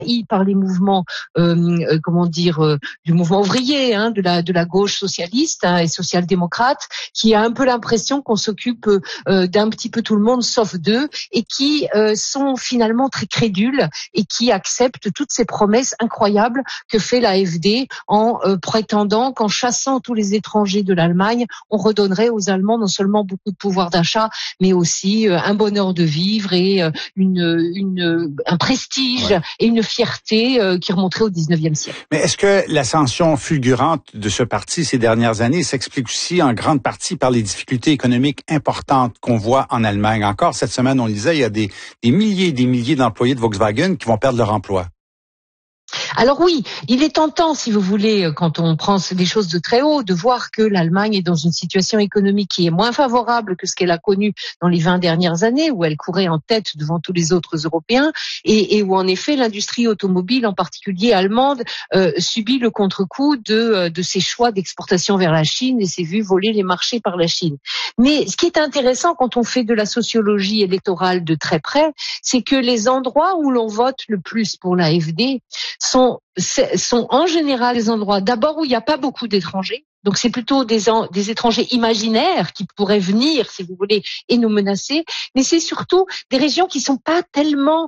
par les mouvements, du mouvement ouvrier, de la gauche socialiste et social-démocrate, qui a un peu l'impression qu'on s'occupe d'un petit peu tout le monde sauf d'eux, et qui sont finalement très crédules et qui acceptent toutes ces promesses incroyables que fait l'AfD en prétendant qu'en chassant tous les étrangers de l'Allemagne, on redonnerait aux Allemands non seulement beaucoup de pouvoir d'achat, mais aussi un bonheur de vivre et un prestige et une fierté qui remonterait au 19e siècle. Mais est-ce que l'ascension fulgurante de ce parti ces dernières années s'explique aussi en grande partie par les difficultés économiques importantes qu'on voit en Allemagne? Encore cette semaine, on lisait, il y a des milliers et des milliers d'employés de Volkswagen qui vont perdre leur emploi. Alors oui, il est tentant, si vous voulez, quand on prend des choses de très haut, de voir que l'Allemagne est dans une situation économique qui est moins favorable que ce qu'elle a connu dans les 20 dernières années, où elle courait en tête devant tous les autres Européens, et où en effet l'industrie automobile, en particulier allemande, subit le contre-coup de ses choix d'exportation vers la Chine et s'est vu voler les marchés par la Chine. Mais ce qui est intéressant quand on fait de la sociologie électorale de très près, c'est que les endroits où l'on vote le plus pour l'AfD sont en général des endroits d'abord où il n'y a pas beaucoup d'étrangers. Donc c'est plutôt des étrangers imaginaires qui pourraient venir, si vous voulez, et nous menacer. Mais c'est surtout des régions qui sont pas tellement,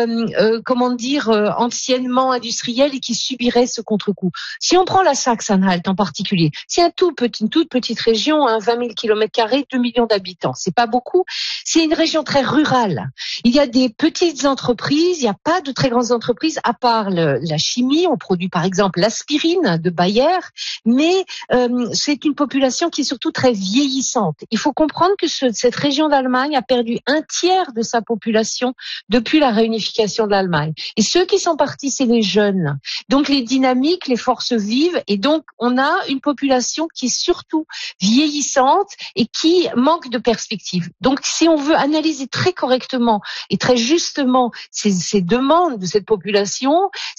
anciennement industrielles et qui subiraient ce contre-coup. Si on prend la Saxe-Anhalt en particulier, c'est une toute petite région, 20 000 km², 2 millions d'habitants. C'est pas beaucoup. C'est une région très rurale. Il y a des petites entreprises, il n'y a pas de très grandes entreprises, à part la chimie. On produit par exemple l'aspirine de Bayer, mais c'est une population qui est surtout très vieillissante. Il faut comprendre que cette région d'Allemagne a perdu un tiers de sa population depuis la réunification de l'Allemagne. Et ceux qui sont partis, c'est les jeunes. Donc les dynamiques, les forces vivent, et donc on a une population qui est surtout vieillissante et qui manque de perspectives. Donc si on veut analyser très correctement et très justement ces demandes de cette population,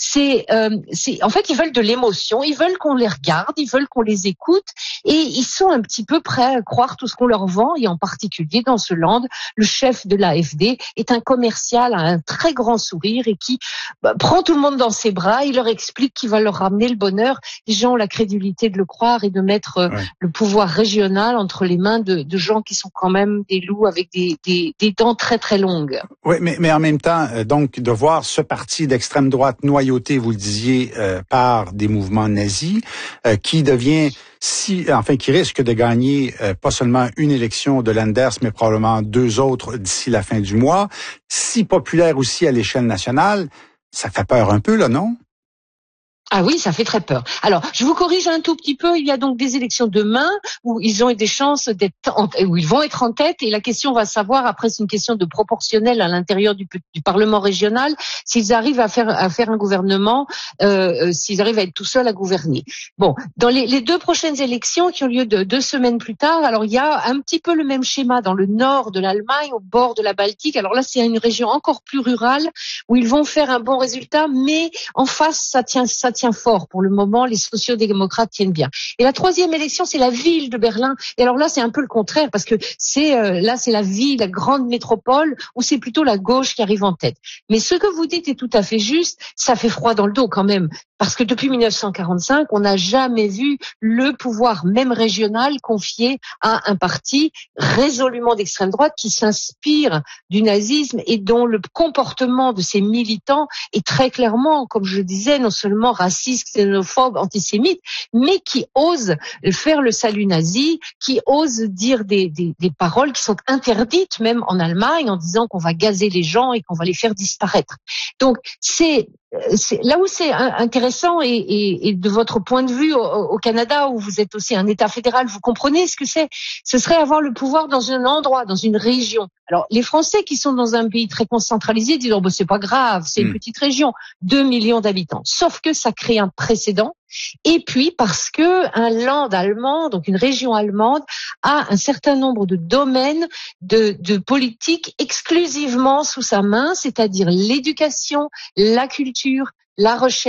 en fait ils veulent de l'émotion, ils veulent qu'on les regarde, ils veulent qu'on les écoute, et ils sont un petit peu prêts à croire tout ce qu'on leur vend, et en particulier dans ce land, le chef de l'AfD est un commercial à un très grand sourire et qui prend tout le monde dans ses bras, il leur explique qu'il va leur ramener le bonheur. Les gens ont la crédulité de le croire et de mettre le pouvoir régional entre les mains de gens qui sont quand même des loups avec des dents très très longues. Oui, mais en même temps, donc de voir ce parti d'extrême droite noyauté, vous le disiez, par des mouvements nazis, qui devient qui risque de gagner pas seulement une élection de Landers, mais probablement 2 autres d'ici la fin du mois, si populaire aussi à l'échelle nationale, ça fait peur un peu, là, non? Ah oui, ça fait très peur. Alors, je vous corrige un tout petit peu. Il y a donc des élections demain où ils ont des chances où ils vont être en tête. Et la question va savoir, après, c'est une question de proportionnel à l'intérieur du Parlement régional, s'ils arrivent à faire un gouvernement, s'ils arrivent à être tout seuls à gouverner. Bon, dans les 2 prochaines élections qui ont lieu 2 semaines plus tard, alors il y a un petit peu le même schéma dans le nord de l'Allemagne, au bord de la Baltique. Alors là, c'est une région encore plus rurale où ils vont faire un bon résultat, mais en face, ça tient fort pour le moment, les sociodémocrates tiennent bien. Et la 3e élection, c'est la ville de Berlin. Et alors là, c'est un peu le contraire, parce que c'est la ville, la grande métropole, où c'est plutôt la gauche qui arrive en tête. Mais ce que vous dites est tout à fait juste, ça fait froid dans le dos quand même, parce que depuis 1945, on n'a jamais vu le pouvoir, même régional, confié à un parti résolument d'extrême droite qui s'inspire du nazisme et dont le comportement de ses militants est très clairement, comme je le disais, non seulement raciste, xénophobe, antisémite, mais qui ose faire le salut nazi, qui ose dire des paroles qui sont interdites même en Allemagne, en disant qu'on va gazer les gens et qu'on va les faire disparaître. Donc c'est là où c'est intéressant, et de votre point de vue au Canada, où vous êtes aussi un État fédéral, vous comprenez ce que c'est. Ce serait avoir le pouvoir dans un endroit, dans une région. Alors les Français qui sont dans un pays très centralisé disent c'est pas grave, c'est une petite région, 2 millions d'habitants. Sauf que ça crée un précédent. Et puis parce que un land allemand, donc une région allemande, a un certain nombre de domaines de politique exclusivement sous sa main, c'est-à-dire l'éducation, la culture, la recherche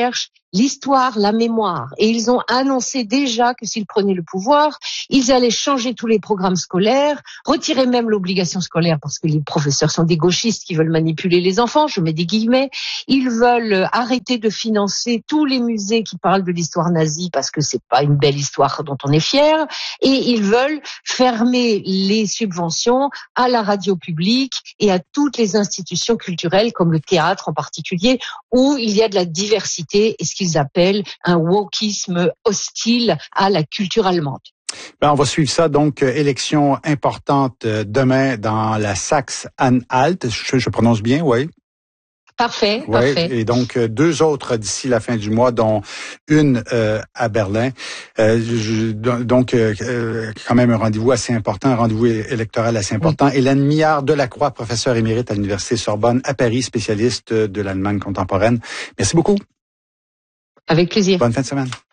l'histoire, la mémoire. Et ils ont annoncé déjà que s'ils prenaient le pouvoir, ils allaient changer tous les programmes scolaires, retirer même l'obligation scolaire parce que les professeurs sont des gauchistes qui veulent manipuler les enfants, je mets des guillemets. Ils veulent arrêter de financer tous les musées qui parlent de l'histoire nazie parce que c'est pas une belle histoire dont on est fier. Et ils veulent fermer les subventions à la radio publique et à toutes les institutions culturelles comme le théâtre en particulier où il y a de la diversité et ce qu'ils appellent un wokisme hostile à la culture allemande. On va suivre ça, donc, élection importante demain dans la Saxe-Anhalt. Je prononce bien, oui? Parfait, oui, parfait. Et donc, 2 autres d'ici la fin du mois, dont une à Berlin. Donc, quand même un rendez-vous assez important, un rendez-vous électoral assez important. Oui. Hélène Miard-Delacroix, professeure émérite à l'Université Sorbonne à Paris, spécialiste de l'Allemagne contemporaine. Merci beaucoup. Avec plaisir. Bonne fin de semaine.